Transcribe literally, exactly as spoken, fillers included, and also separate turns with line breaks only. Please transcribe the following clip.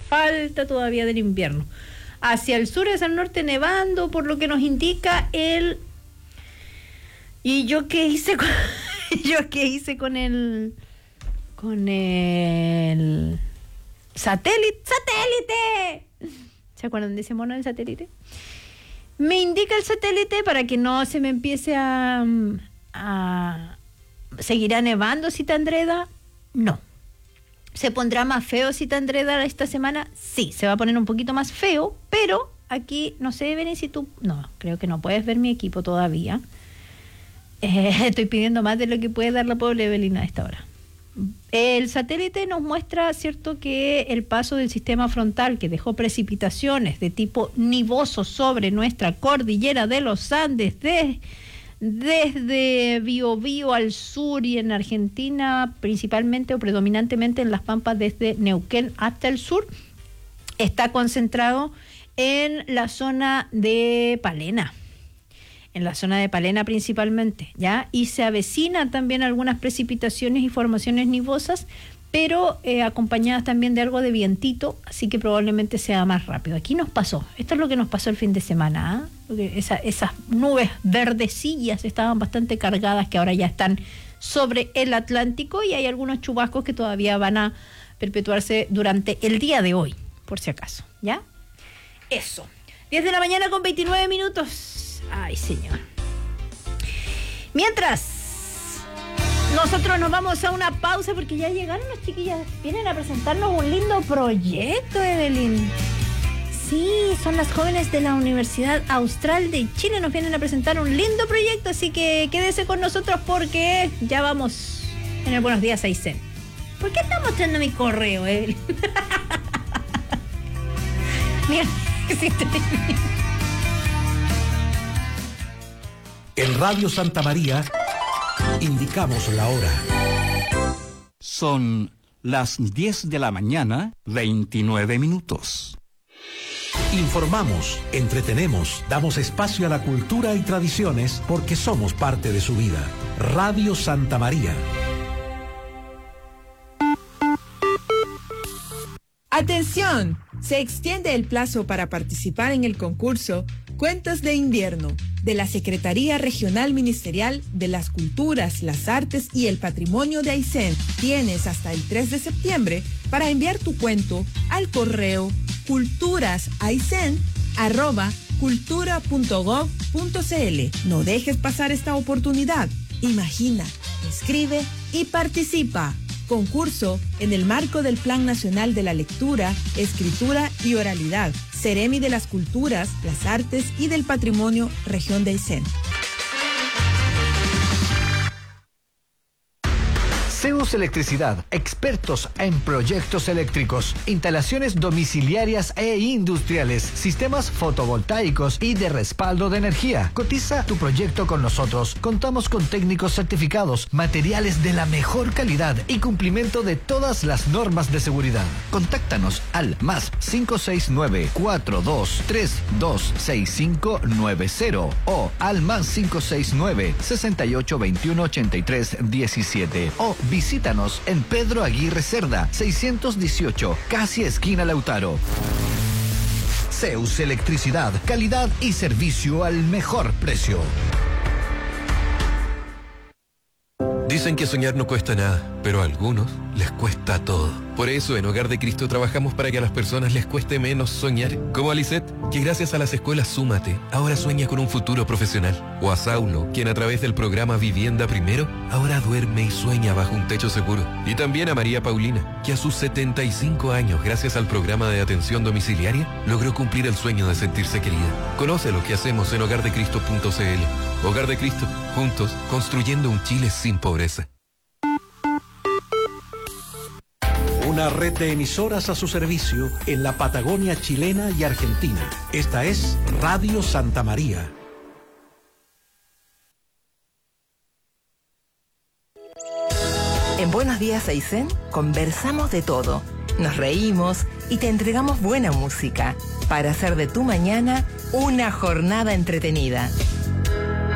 falta todavía del invierno. Hacia el sur y hacia el norte nevando, por lo que nos indica el... ¿Y yo qué hice con, yo qué hice con el... con el... satélite? ¡Satélite! ¿Se acuerdan de ese mono del satélite? Me indica el satélite para que no se me empiece a... a ¿seguirá nevando Citandreda? No. ¿Se pondrá más feo Citandreda esta semana? Sí, se va a poner un poquito más feo, pero aquí, no sé, Beni, si tú... No, creo que no puedes ver mi equipo todavía. Eh, estoy pidiendo más de lo que puede dar la pobre Evelina a esta hora. El satélite nos muestra, cierto, que el paso del sistema frontal que dejó precipitaciones de tipo nivoso sobre nuestra cordillera de los Andes de... desde Biobío al sur y en Argentina principalmente o predominantemente en las Pampas desde Neuquén hasta el sur, está concentrado en la zona de Palena, en la zona de Palena principalmente, ¿ya? Y se avecinan también algunas precipitaciones y formaciones nivosas, pero eh, acompañadas también de algo de vientito, así que probablemente sea más rápido. Aquí nos pasó, esto es lo que nos pasó el fin de semana, ¿eh? Porque esa, esas nubes verdecillas estaban bastante cargadas, que ahora ya están sobre el Atlántico, y hay algunos chubascos que todavía van a perpetuarse durante el día de hoy, por si acaso, ¿ya? Eso. diez de la mañana con veintinueve minutos. Ay, señor. Mientras... nosotros nos vamos a una pausa porque ya llegaron las chiquillas. Vienen a presentarnos un lindo proyecto, Evelyn. Sí, son las jóvenes de la Universidad Austral de Chile. Nos vienen a presentar un lindo proyecto, así que quédese con nosotros porque ya vamos en el Buenos Días Aysén. ¿Por qué está mostrando mi correo, Evelyn? Mira, sí estoy...
En Radio Santa María indicamos la hora.
Son las diez de la mañana, veintinueve minutos.
Informamos, entretenemos, damos espacio a la cultura y tradiciones porque somos parte de su vida. Radio Santa María.
¡Atención! Se extiende el plazo para participar en el concurso Cuentos de Invierno de la Secretaría Regional Ministerial de las Culturas, las Artes y el Patrimonio de Aysén. Tienes hasta el tres de septiembre para enviar tu cuento al correo culturasaysén arroba cultura punto gov punto cl. No dejes pasar esta oportunidad. Imagina, escribe y participa. Concurso en el marco del Plan Nacional de la Lectura, Escritura y Oralidad, Seremi de las Culturas, las Artes y del Patrimonio, Región de Aysén.
Zeus Electricidad, expertos en proyectos eléctricos, instalaciones domiciliarias e industriales, sistemas fotovoltaicos y de respaldo de energía. Cotiza tu proyecto con nosotros. Contamos con técnicos certificados, materiales de la mejor calidad y cumplimiento de todas las normas de seguridad. Contáctanos al más cinco seis nueve, cuatro dos tres dos seis cinco nueve cero o al más cinco seis nueve, sesenta y ocho veintiuno ochenta y tres diecisiete o visítanos en Pedro Aguirre Cerda, seiscientos dieciocho, casi esquina Lautaro. Zeus Electricidad, calidad y servicio al mejor precio.
Dicen que soñar no cuesta nada, pero a algunos les cuesta todo. Por eso en Hogar de Cristo trabajamos para que a las personas les cueste menos soñar. Como a Lisette, que gracias a las escuelas Súmate, ahora sueña con un futuro profesional. O a Saulo, quien a través del programa Vivienda Primero, ahora duerme y sueña bajo un techo seguro. Y también a María Paulina, que a sus setenta y cinco años, gracias al programa de atención domiciliaria, logró cumplir el sueño de sentirse querida. Conoce lo que hacemos en hogar de cristo punto cl. Hogar de Cristo, juntos, construyendo un Chile sin pobreza.
Una red de emisoras a su servicio en la Patagonia chilena y argentina. Esta es Radio Santa María.
En Buenos Días Aysén conversamos de todo, nos reímos y te entregamos buena música para hacer de tu mañana una jornada entretenida.